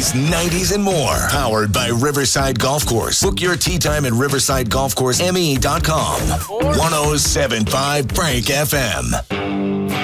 80s, 90s, and more. Powered by Riverside Golf Course. Book your tee time at riversidegolfcourseme.com. 107.5 Frank FM.